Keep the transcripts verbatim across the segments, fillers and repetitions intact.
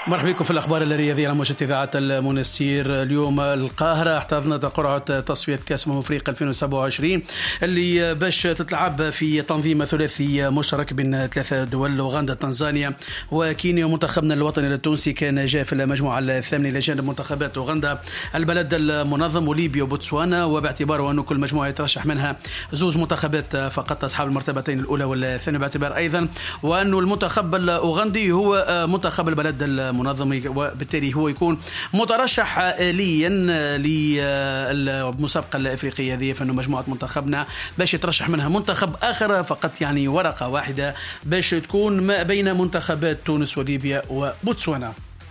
مرحبا بكم في الأخبار الرياضية على موجة إذاعة المنستير. اليوم القاهرة احتضنت قرعة تصفية كأس أمم أفريقيا ألفين وسبعة وعشرين اللي باش تتلعب في تنظيم ثلاثي مشترك بين ثلاثة دول، أوغندا، تنزانيا وكينيا. منتخبنا الوطني التونسي كان جاء في المجموعة الثامنة لجانب منتخبات أوغندا، البلد المنظم، وليبيا وبوتسوانا، وباعتباره أن كل مجموعة يترشح منها زوز منتخبات فقط أصحاب المرتبتين الأولى والثانية، باعتبار أيضا وأن المنتخب الأوغندي هو منتخب البلد المنظم، وبالتالي هو يكون مترشح آليا للمسابقة الأفريقية هذه. فإنه مجموعة منتخبنا باش يترشح منها منتخب آخر فقط، يعني ورقة واحدة باش تكون ما بين منتخبات تونس وليبيا وبوتسوانا.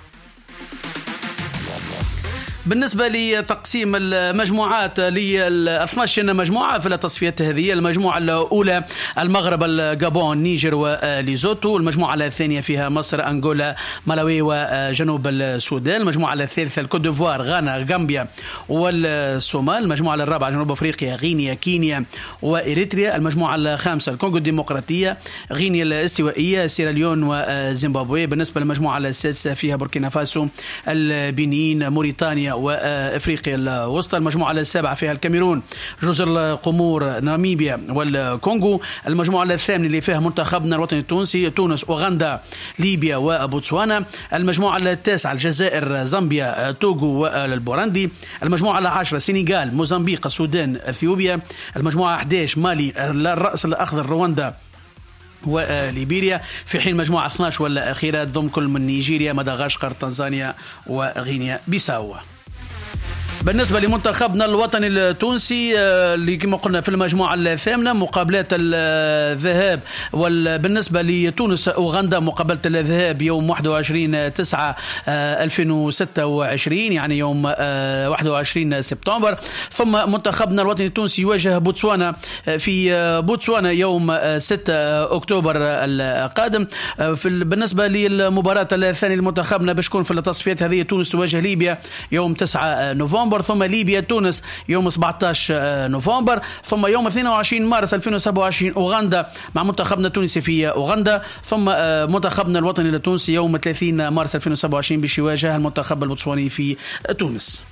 بالنسبة لتقسيم المجموعات لل اثني عشر مجموعة في التصفيات هذه، المجموعة الأولى المغرب، الغابون، نيجر وليزوتو. المجموعة الثانية فيها مصر، أنغولا، مالاوي وجنوب السودان. المجموعة الثالثة الكوت ديفوار، غانا، غامبيا والصومال. المجموعة الرابعة جنوب أفريقيا، غينيا، كينيا وإريتريا. المجموعة الخامسة الكونغو الديمقراطية، غينيا الاستوائية، سيراليون وزيمبابوي. بالنسبة للمجموعة السادسة فيها بوركينا فاسو، البنين، موريتانيا وافريقيا الوسطى. المجموعه السابعه فيها الكاميرون، جزر القمور، ناميبيا والكونغو. المجموعه الثامنه اللي فيها منتخبنا الوطني التونسي، تونس، اوغندا، ليبيا وبوتسوانا. المجموعه التاسعه الجزائر، زامبيا، توغو والبوراندي. المجموعه العاشره سنغال، موزمبيق، السودان، اثيوبيا. المجموعه أحد عشر مالي، الراس الاخضر، رواندا وليبيريا. في حين مجموعة اثني عشر والأخيرة تضم كل من نيجيريا، مدغشقر، تنزانيا وغينيا بيساو. بالنسبة لمنتخبنا الوطني التونسي اللي كما قلنا في المجموعة الثامنة، مقابلات الذهاب بالنسبة لتونس أوغندا، مقابلة الذهاب يوم واحد وعشرين تسعة ألفين وستة وعشرين، يعني يوم واحد وعشرين سبتمبر. ثم منتخبنا الوطني التونسي يواجه بوتسوانا في بوتسوانا يوم ستة أكتوبر القادم. بالنسبة للمباراة الثانية لمنتخبنا باش تكون في التصفيات هذه، تونس تواجه ليبيا يوم تسعة نوفمبر، ثم ليبيا تونس يوم سبعة عشر نوفمبر، ثم يوم اثنين وعشرين مارس ألفين وسبعة وعشرين أوغندا مع منتخبنا التونسي في أوغندا، ثم منتخبنا الوطني التونسي يوم ثلاثين مارس ألفين وسبعة وعشرين باش يواجه المنتخب البوتسواني في تونس.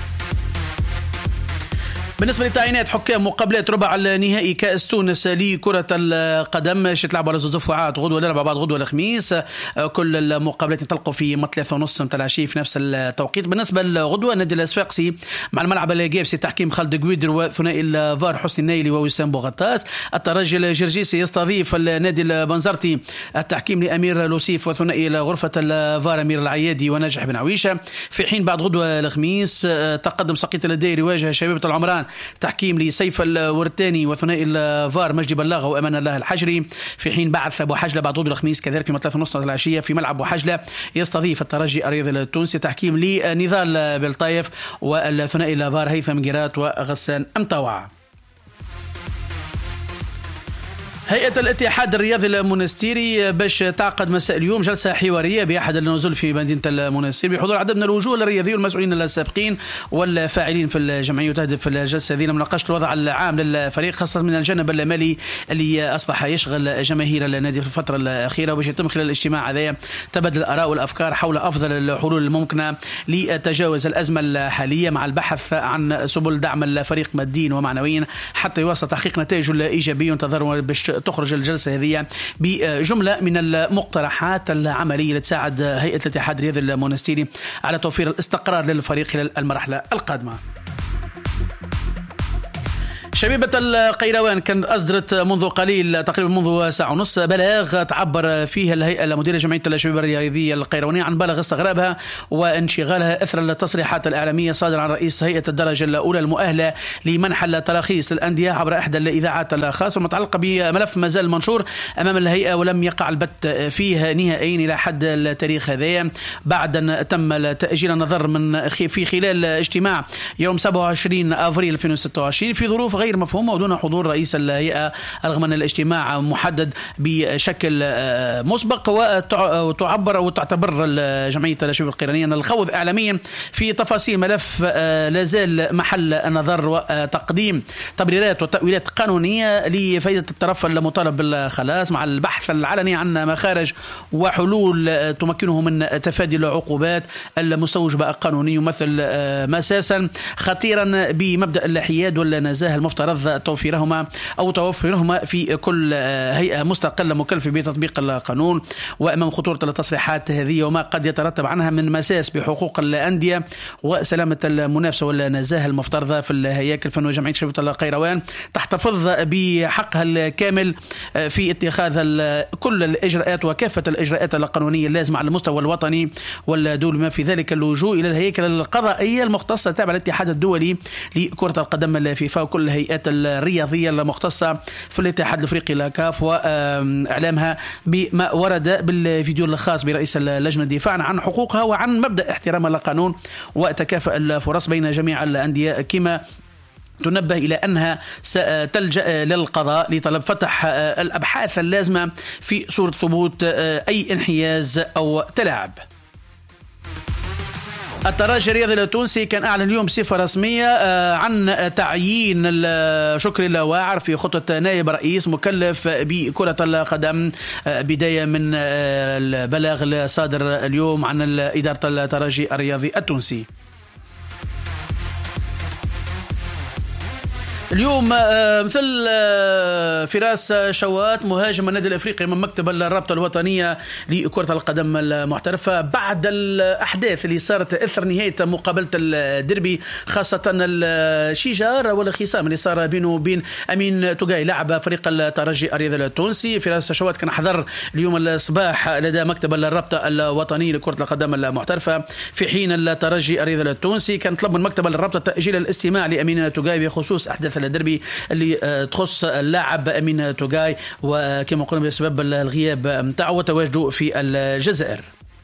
بالنسبة لتعيينات حكام مقابلات ربع النهائي كأس تونس لكرة القدم شتلعب على زوج دفعات، غدوة الأربعاء بعد غدوة الخميس. كل المقابلات ينطلقوا في ثلاثة ونص متاع العشية في نفس التوقيت. بالنسبة للغدوة النادي الصفاقسي مع الملعب الجابسي تحكيم خالد قويدر وثنائي الفار حسني النايلي ووسام بوغطاس. الترجي الجرجيسي يستضيف النادي البنزرتي التحكيم لأمير لوسيف وثنائي غرفة الفار أمير العيادي وناجح بن عويشة. في حين بعد غدوة الخميس تقدم سقيط الديري يواجه شبيبة العمران تحكيم لسيف الورتاني وثنائي الفار مجدي بلاغه وأمان الله الحجري. في حين بعث أبو حجلة بعد غدوة الخميس كذلك في ثلاثة ونص العشية في ملعب أبو حجلة يستضيف الترجي الرياضي التونسي تحكيم لنضال بالطايف والثنائي الفار هيثم جيرات وغسان أمطوع. هيئة الاتحاد الرياضي المنستيري باش تعقد مساء اليوم جلسة حوارية بأحد النزول في مدينة المنستير بحضور عدد من الوجوه الرياضيين والمسؤولين السابقين والفاعلين في الجمعية. وتهدف الجلسة هذه لمناقشة الوضع العام للفريق خاصة من الجانب المالي اللي أصبح يشغل جماهير النادي في الفترة الأخيرة، وباش يتم خلال الاجتماع هذا تبادل الآراء والأفكار حول أفضل الحلول الممكنة لتجاوز الأزمة الحالية مع البحث عن سبل دعم الفريق ماديا ومعنويا حتى يوصل تحقيق نتائج إيجابية. ينتظر باش تخرج الجلسة هذه بجملة من المقترحات العملية اللي تساعد هيئة الاتحاد الرياضي المنستيري على توفير الاستقرار للفريق خلال المرحلة القادمة. شبيبة القيروان كانت أصدرت منذ قليل تقريبا منذ ساعة ونص بلاغ تعبر فيه الهيئة المديرة جمعية الشبيبة الرياضية القيروانية عن بلغ استغرابها وانشغالها أثر التصريحات الإعلامية صادرة عن رئيس هيئة الدرجة الأولى المؤهلة لمنح التراخيص للأندية عبر إحدى الإذاعات الخاصة المتعلقة بملف مازال منشور أمام الهيئة ولم يقع البت فيه نهائيا إلى حد التاريخ هذا، بعد أن تم تأجيل النظر من في خلال اجتماع يوم سبعة وعشرين أفريل ألفين وستة وعشرين في ظروف غير غير مفهومة ودون حضور رئيس الهيئة، رغم أن الاجتماع محدد بشكل مسبق. وتعبر وتعتبر جمعية الشباب القيرانية أن الخوض إعلاميا في تفاصيل ملف لازال محل النظر وتقديم تبريرات وتأويلات قانونية لفائدة الطرف المطالب بالخلاص، مع البحث العلني عن مخارج وحلول تمكنه من تفادي العقوبات المستوجبة قانونيا، يمثل مساسا خطيرا بمبدأ الحياد والنزاهة المفترض توفيرهما أو توفيرهما في كل هيئة مستقلة مكلفة بتطبيق القانون. وأمام خطورة التصريحات هذه وما قد يترتب عنها من مساس بحقوق الأندية وسلامة المنافسة والنزاهة المفترضة في الهياكل، فإن جمعية شباب القيروان تحتفظ بحقها الكامل في اتخاذ كل الإجراءات وكافة الإجراءات القانونية اللازمة على المستوى الوطني والدولي، ما في ذلك اللجوء إلى الهيكل القضائية المختصة تابعة للاتحاد الدولي لكرة القدم الفيفا وكل الهيئات الرياضية المختصة في الاتحاد الأفريقي لاكاف، وإعلامها بما ورد بالفيديو الخاص برئيس اللجنة دفاعا عن حقوقها وعن مبدأ احترام القانون وتكافؤ الفرص بين جميع الأندية، كما تنبه إلى أنها ستلجأ للقضاء لطلب فتح الأبحاث اللازمة في صورة ثبوت أي انحياز أو تلاعب. الترجي الرياضي التونسي كان أعلن اليوم بصفة رسمية عن تعيين شكري الواعر في خطة نائب رئيس مكلف بكرة القدم، بداية من البلاغ الصادر اليوم عن إدارة الترجي الرياضي التونسي. اليوم مثل فراس شوات مهاجم النادي الافريقي من مكتب الرابطه الوطنيه لكره القدم المحترفه بعد الاحداث اللي صارت اثر نهايه مقابله الديربي، خاصه الشجار والخصام اللي صار بينه وبين امين توغاي لاعب فريق الترجي الرياضي التونسي. فراس شوات كان حضر اليوم الصباح لدى مكتب الرابطه الوطنيه لكره القدم المحترفه، في حين الترجي الرياضي التونسي كان طلب من مكتب الرابطه تاجيل الاستماع لامين توغاي بخصوص احداث الدربي اللي تخص اللاعب أمين توغاي، وكما قلنا بسبب الغياب متاعه وتواجده في الجزائر.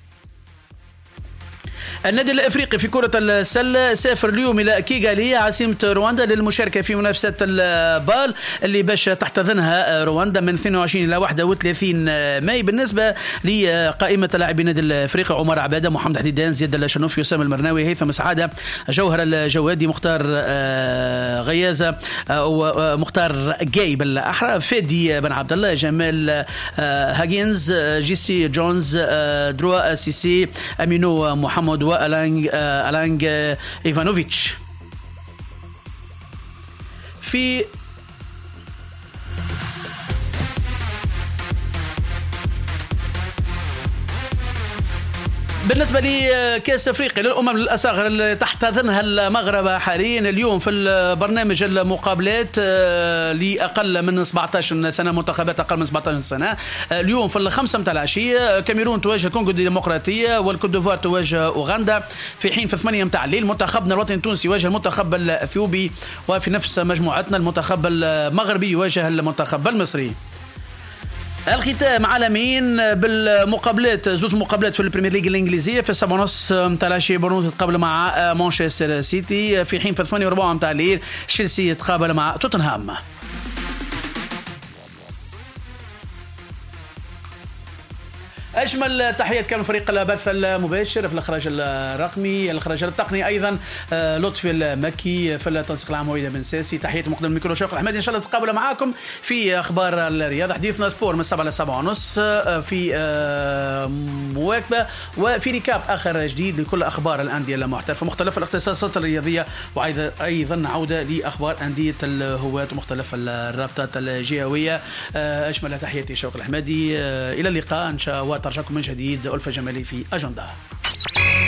النادي الافريقي في كرة السلة سافر اليوم الى كيغالي عاصمة رواندا للمشاركة في منافسة البال اللي باش تحتضنها رواندا من اثنين وعشرين الى واحد وثلاثين ماي. بالنسبة لقائمة لاعبي النادي الافريقي: عمر عبادة، محمد حديدان، زياد الشنوفي، يسام المرناوي، هيثم سعادة، جوهر الجوادي، مختار غيازة ومختار جاي بالاحرى، فادي بن عبد الله، جمال هاجينز، جيسي جونز، دروا سيسي، امينو محمد وألانج ألانج إيفانوفيتش. في بالنسبة لكأس أفريقيا للأمم الأصغر اللي تحتضنها المغرب حاليا اليوم في البرنامج المقابلات لأقل من سبعة عشر سنة، منتخبات أقل من سبعة عشر سنة. اليوم في الخمسة متاع العشية كاميرون تواجه الكونغو الديمقراطية والكوت ديفوار تواجه أوغندا، في حين في ثمانية متاع الليل منتخبنا الوطني التونسي يواجه المنتخب الأثيوبي، وفي نفس مجموعتنا المنتخب المغربي يواجه المنتخب المصري. الختام عالمين بالمقابلات، زوز مقابلات في البريمير ليج الانجليزيه. في السبعة ونص متاع العشيه بورنموث يتقابل مع مانشستر سيتي، في حين في الثمانية وربع متاع الليل تشيلسي يتقابل مع توتنهام. أجمل تحيات كان فريق البث المباشر في الإخراج الرقمي، الإخراج التقني أيضا لطفي المكي، في التنسيق العام ويدا بن ساسي. تحيات مقدم الميكرو شوق الحمادي، إن شاء الله نتقابل معاكم في أخبار الرياضة. حديثنا سبور من السبعة للسبعة ونص في مواكبة وفي ركاب آخر جديد لكل أخبار الأندية المحترفة مختلف الاختصاصات الرياضية، وأيضا عودة لأخبار أندية الهواة ومختلف الرابطات الجهوية. أجمل تحياتي شوق الحمادي، إلى اللقاء إن شاء الله. ترجعكم من جديد ألفة جمالي في أجندة.